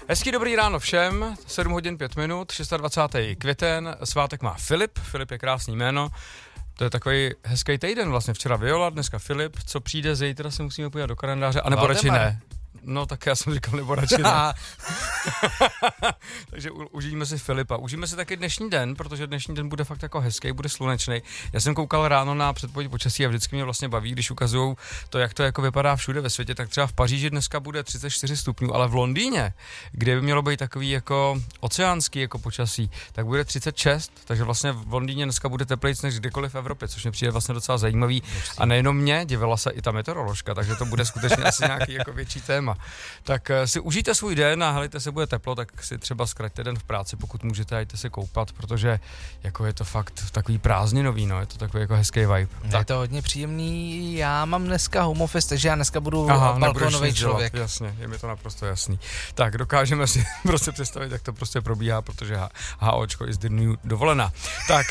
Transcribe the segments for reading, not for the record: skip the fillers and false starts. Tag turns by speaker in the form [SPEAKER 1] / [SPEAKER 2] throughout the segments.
[SPEAKER 1] Hezký dobrý ráno všem, 7 hodin 5 minut, 26. květen, svátek má Filip, Filip je krásný jméno, to je takový hezký týden vlastně, včera Viola, dneska Filip, co přijde zítra se musíme podívat do kalendáře, anebo radši ne. No tak já jsem říkal, nebo radši ne. Takže užijeme si Filipa. Užijeme si taky dnešní den, protože dnešní den bude fakt jako hezký, bude slunečný. Já jsem koukal ráno na předpověď počasí a vždycky mě vlastně baví, když ukazují to, jak to jako vypadá všude ve světě, tak třeba v Paříži dneska bude 34 stupňů, ale v Londýně, kde by mělo být takový jako oceánský jako počasí, tak bude 36, takže vlastně v Londýně dneska bude teplejc než kdekoliv v Evropě, což mě přijde vlastně docela zajímavý. A nejenom mě, divila se i ta meteoroložka, takže to bude skutečně asi nějaký jako větší téma. Tak si užijte svůj den a helejte se, bude teplo, tak si třeba zkraťte den v práci, pokud můžete, jděte se koupat, protože jako je to fakt takový prázdninový, no, je to takový jako hezký vibe.
[SPEAKER 2] Tak. Je to hodně příjemný, já mám dneska home office, takže já dneska budu balkonový člověk.
[SPEAKER 1] Jasně, je mi to naprosto jasný. Tak dokážeme si prostě představit, jak to prostě probíhá, protože HOčko is the new dovolená. Tak...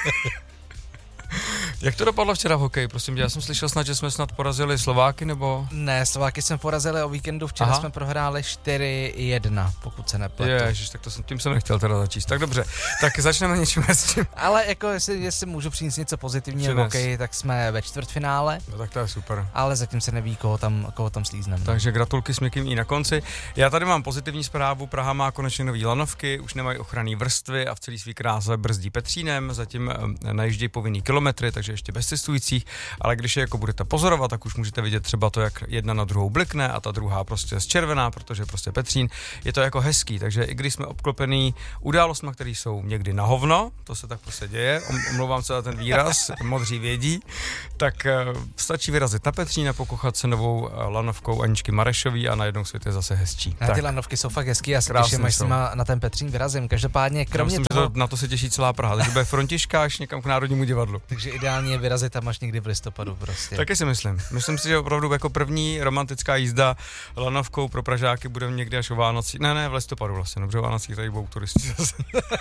[SPEAKER 1] Jak to dopadlo včera v hokeji, prosím tě? Já jsem slyšel snad, že jsme snad porazili Slováky, nebo?
[SPEAKER 2] Ne, Slováky jsme porazili o víkendu, včera jsme prohráli 4-1, pokud se nepletu.
[SPEAKER 1] Ježiš, tak tím jsem nechtěl teda začíst. Tak dobře, tak začneme něčím hezčím.
[SPEAKER 2] Ale jako jestli můžu přinést něco pozitivního v hokeji, tak jsme ve čtvrtfinále.
[SPEAKER 1] No tak to je super.
[SPEAKER 2] Ale zatím se neví, koho tam slízneme.
[SPEAKER 1] Takže gratulky s měkkým i na konci. Já tady mám pozitivní zprávu, Praha má konečně nový lanovky, už nemají ochranné vrstvy a v celý svý kráse brzdí Petřínem, zatím najíždějí povinný kilometry, takže ještě bez cestujících, ale když je jako budete pozorovat, tak už můžete vidět třeba to, jak jedna na druhou blikne a ta druhá prostě je červená, protože prostě Petřín, je to jako hezký, takže i když jsme obklopený událostmi, které jsou někdy na hovno, to se tak prostě děje, omlouvám se za ten výraz, modří vědí, tak stačí vyrazit na Petřín a pokochat se novou lanovkou Aničky Marešový a najednou svět je zase hezčí.
[SPEAKER 2] Ty lanovky jsou fakt hezký, já se těším, až na ten Petřín vyrazím. Každopádně kromě toho...
[SPEAKER 1] na to se těší celá Praha, takže bude Frontiška až někam k Národnímu divadlu.
[SPEAKER 2] Takže ideálně je vyrazit tam až někdy v listopadu prostě.
[SPEAKER 1] Taky si myslím. Myslím si, že opravdu jako první romantická jízda lanovkou pro Pražáky bude někdy až o Vánocích. Ne, v listopadu vlastně, dobře, o Vánocích tady budou turisti zase.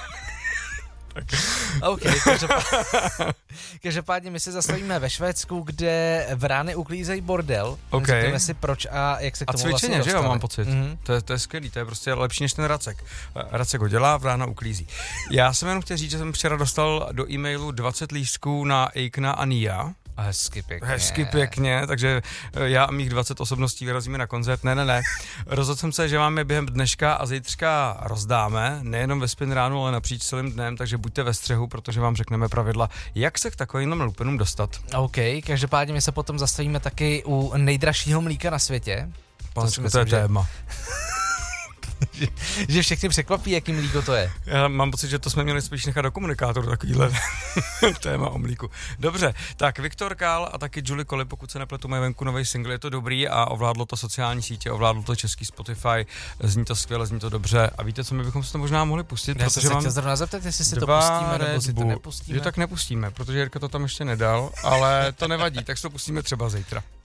[SPEAKER 2] OK, každopádně my se zastavíme ve Švédsku, kde vrány uklízejí bordel. Řekneme si proč a jak se k tomu
[SPEAKER 1] cvičeně,
[SPEAKER 2] vlastně dostali.
[SPEAKER 1] že jo, mám pocit. To je skvělý, to je prostě lepší než ten Racek. Racek ho dělá, vrána uklízí. Já jsem jenom chtěl říct, že jsem včera dostal do e-mailu 20 lístků na Eikna a Nia. Hezky pěkně, takže já a mých 20 osobností vyrazíme na koncert. Ne. Rozhodl jsem se, že vám je během dneška a zítřka rozdáme, nejenom ve Spin ránu, ale napříč celým dnem, takže buďte ve střehu, protože vám řekneme pravidla, jak se k takovým lupenům dostat.
[SPEAKER 2] OK, každopádně my se potom zastavíme taky u nejdražšího mlíka na světě.
[SPEAKER 1] Panečku, to je téma.
[SPEAKER 2] že všechny překvapí, jaký mlíko to je.
[SPEAKER 1] Já mám pocit, že to jsme měli spíš nechat do komunikátoru, takovýhle téma o mlíku. Dobře, tak Viktor Kál a taky Julie Colli, pokud se nepletu, mají venku nový single, je to dobrý a ovládlo to sociální sítě, ovládlo to český Spotify, zní to skvěle, zní to dobře a víte, co my bychom se to možná mohli pustit,
[SPEAKER 2] já protože mám chtěl zrovna zeptat, jestli si to pustíme, nebo si to nepustíme.
[SPEAKER 1] Že tak nepustíme, protože Jirka to tam ještě nedal, ale to nevadí, tak si to pustíme třeba zítra.